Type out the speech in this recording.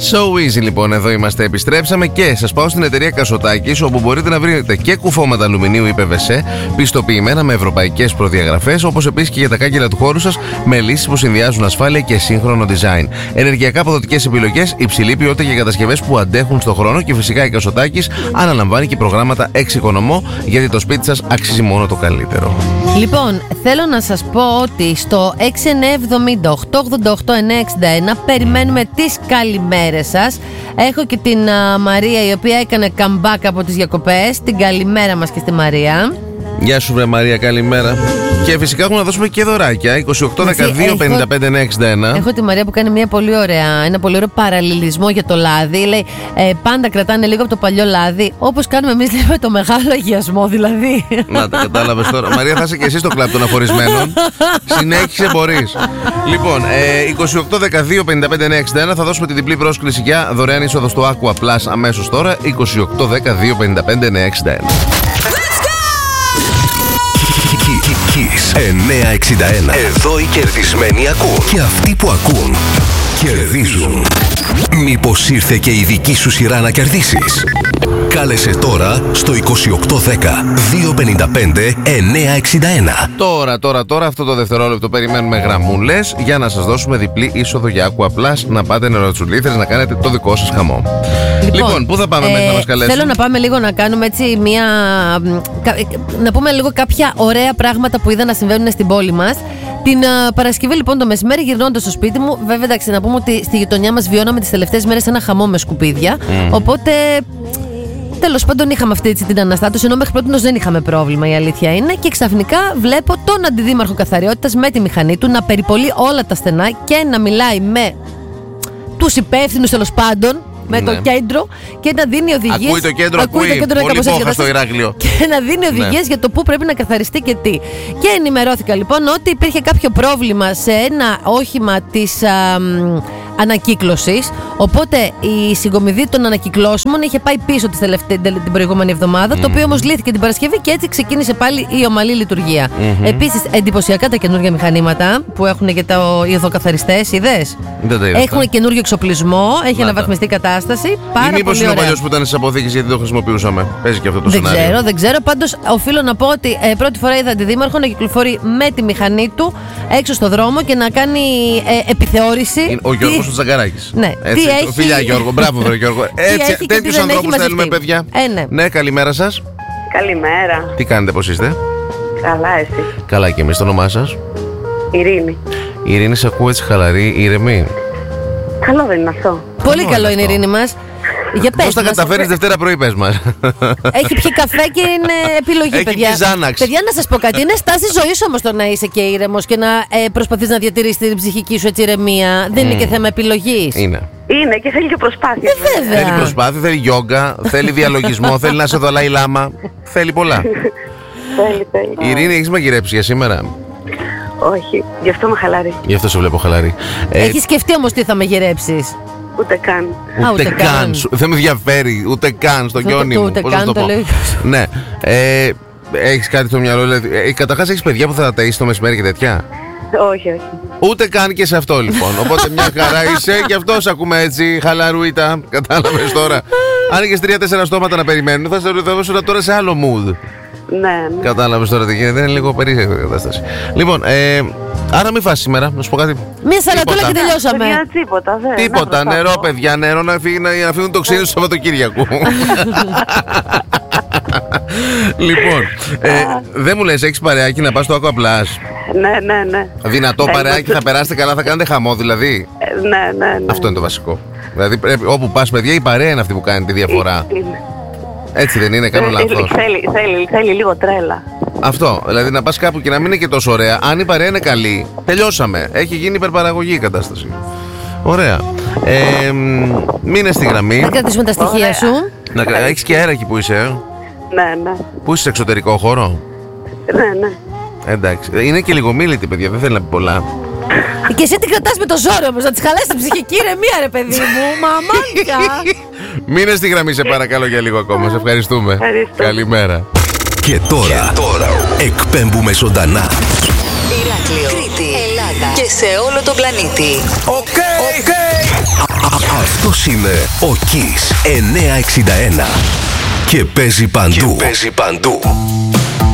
So easy λοιπόν, εδώ είμαστε, επιστρέψαμε και σας πάω στην εταιρεία Κασοτάκης, όπου μπορείτε να βρείτε και κουφώματα αλουμινίου ή PVC πιστοποιημένα με ευρωπαϊκές προδιαγραφές, όπως επίσης και για τα κάγκελα του χώρου σας με λύσεις που συνδυάζουν ασφάλεια και σύγχρονο design. Ενεργειακά αποδοτικές επιλογές, υψηλή ποιότητα για κατασκευές που αντέχουν στον χρόνο και φυσικά η Κασοτάκης αναλαμβάνει και προγράμματα εξοικονομώ, γιατί το σπίτι σας αξίζει μόνο το καλύτερο. Λοιπόν, θέλω να σας πω ότι στο 6970 888 961 περιμένουμε τις καλημέρες σας. Έχω και την Μαρία, η οποία έκανε comeback από τις διακοπές. Την καλημέρα μας και στη Μαρία. Γεια σου βρε Μαρία, καλημέρα. Και φυσικά έχουμε να δώσουμε και δωράκια. 28, 12, 55, 61. Έχω τη Μαρία που κάνει ένα πολύ ωραίο παραλληλισμό για το λάδι. Λέει, πάντα κρατάνε λίγο από το παλιό λάδι, όπως κάνουμε εμείς με το μεγάλο αγιασμό δηλαδή. Να τα κατάλαβες τώρα. Μαρία, θα είσαι και εσύ στο κλαμπ των αφορισμένων. Συνέχισε, μπορείς. Λοιπόν, 28, 12, 55, 61 θα δώσουμε την διπλή πρόσκληση για δωρεάν είσοδο στο Aqua Plus αμέσως τώρα. 28, 12, 55, 61. Kiss 961. Εδώ οι κερδισμένοι ακούν. Και αυτοί που ακούν κερδίζουν. Μήπως ήρθε και η δική σου σειρά να κερδίσεις? Κάλεσε τώρα στο 2810 255 961. Τώρα αυτό το δευτερόλεπτο περιμένουμε γραμμούλες για να σας δώσουμε διπλή είσοδο για Aqua Plus, να πάτε νεροτσουλήθρες, να κάνετε το δικό σας χαμό. Λοιπόν, πού θα πάμε μέχρι να μας καλέσουν? Θέλω να πάμε λίγο να κάνουμε έτσι να πούμε λίγο κάποια ωραία πράγματα που είδα να συμβαίνουν στην πόλη μας. Την Παρασκευή λοιπόν το μεσημέρι, γυρνώντας στο σπίτι μου, βέβαια εντάξει, να πούμε ότι στη γειτονιά μας βιώναμε τις τελευταίες μέρες ένα χαμό με σκουπίδια. Οπότε τέλος πάντων είχαμε αυτή έτσι την αναστάτωση, ενώ μέχρι πρώτη δεν είχαμε πρόβλημα, η αλήθεια είναι. Και ξαφνικά βλέπω τον αντιδήμαρχο καθαριότητας με τη μηχανή του να περιπολεί όλα τα στενά και να μιλάει με τους υπεύθυνους τέλος πάντων, με το κέντρο, και να δίνει οδηγίες. Ακούει το κέντρο, πολύ πόχα στο Ηράκλειο. Και να δίνει οδηγίες για το πού πρέπει να καθαριστεί και τι. Και ενημερώθηκα λοιπόν ότι υπήρχε κάποιο πρόβλημα σε ένα όχημα της ανακύκλωσης. Οπότε η συγκομιδή των ανακυκλώσιμων είχε πάει πίσω την προηγούμενη εβδομάδα, το οποίο όμως λύθηκε την Παρασκευή και έτσι ξεκίνησε πάλι η ομαλή λειτουργία. Επίσης, εντυπωσιακά τα καινούργια μηχανήματα που έχουν για οι οδοκαθαριστές, είδες? Έχουν καινούργιο εξοπλισμό, έχει αναβαθμιστεί η κατάσταση. Πάρα μήπως πολύ είναι ο ωραία. παλιός που ήταν στις αποθήκες γιατί το χρησιμοποιούσαμε? Παίζει και αυτό το σενάριο. Δεν ξέρω. Πάντως, οφείλω να πω ότι πρώτη φορά είδα αντιδήμαρχο να κυκλοφορεί με τη μηχανή του έξω στο δρόμο και να κάνει επιθεώρηση. Ο Γιώργος ο Τζαγκαράκης. Ναι. Έτσι, φιλιά Γιώργο, μπράβο βρε Γιώργο. Έτσι, τέτοιους ανθρώπους θέλουμε, παιδιά. Ναι, καλημέρα σας. Καλημέρα. Τι κάνετε, πώς είστε? Καλά, εσύ? Καλά και εμείς. Το όνομά σας? Ειρήνη. Η Ειρήνη σε ακούω έτσι χαλαρή, ήρεμη. Καλό δεν είναι αυτό? Πολύ καλό είναι η Ειρήνη μας. Για πες πώς θα καταφέρεις Δευτέρα πρωί, πες μας? Έχει πιει καφέ και είναι επιλογή, έχει παιδιά. Παιδιά, να σας πω κάτι. Είναι στάση ζωής όμως το να είσαι και ήρεμος και να προσπαθείς να διατηρήσεις την ψυχική σου έτσι ηρεμία. Δεν είναι και θέμα επιλογής. Είναι και θέλει και προσπάθεια. Βέβαια. Θέλει προσπάθεια, θέλει γιόγκα, θέλει διαλογισμό, θέλει να σε δολάει λάμα. Θέλει πολλά. Θέλει. Ειρήνη, έχεις μαγειρέψει για σήμερα? Όχι, γι' αυτό με χαλαρή. Γι' αυτό σε βλέπω χαλαρή. Έχεις σκεφτεί όμως τι θα μαγειρέψεις? Ούτε καν. Ούτε καν. Δεν με ενδιαφέρει. Ούτε καν στο γιόνι μου. Ούτε καν το λέω. Ναι. Έχεις κάτι στο μυαλό? Καταρχάς έχεις παιδιά που θα τα ταΐσεις το μεσημέρι και τέτοια? Όχι. Ούτε καν και σε αυτό λοιπόν. Οπότε μια χαρά είσαι, γι' αυτό σε ακούμε έτσι χαλαρούιτα. Κατάλαβες τώρα? Αν είχες 3-4 στόματα να περιμένουν, θα σε δώσω τώρα σε άλλο mood. Ναι. Κατάλαβες τώρα τι γίνεται? Είναι λίγο περίεργη η κατάσταση. Λοιπόν, άρα μην φας σήμερα, να σου πω κάτι. Μία σαλατούλα και τελειώσαμε. Τίποτα, νερό, παιδιά, νερό να φύγουν το ξύνο στο Σαββατοκύριακο. Λοιπόν, δεν μου λες, έχεις παρεάκι να πας στο Aqua Plus? Ναι. Δυνατό παρεάκι, θα περάσετε καλά, θα κάνετε χαμό δηλαδή? Ναι. Αυτό είναι το βασικό. Δηλαδή πρέπει, όπου πας παιδιά, η παρέα είναι αυτή που κάνει τη διαφορά. Έτσι δεν είναι? Κάνω λάθος? Θέλει λίγο τρέλα. Αυτό, δηλαδή να πας κάπου και να μην είναι και τόσο ωραία. Αν η παρέα είναι καλή, τελειώσαμε. Έχει γίνει υπερπαραγωγή η κατάσταση. Ωραία. Μείνε στη γραμμή. Να κρατήσουμε τα στοιχεία σου. Έχεις και αέρα εκεί που είσαι? Ναι. Πού είσαι, σε εξωτερικό χώρο? Ναι. Εντάξει. Είναι και λίγο μίλητη, παιδιά, δεν θέλει να πει πολλά. Και εσύ την κρατάς με το ζόρι όμως, να της χαλάσεις την ψυχική ηρεμία, ρε παιδί μου. Μαμάνικα. Μείνε στη γραμμή, σε παρακαλώ, για λίγο ακόμα. Σε ευχαριστούμε. Καλημέρα. Και τώρα εκπέμπουμε ζωντανά Ηράκλειο, Κρήτη, Ελλάδα και σε όλο τον πλανήτη. Okay. Αυτός είναι ο Kiss 961 και παίζει παντού.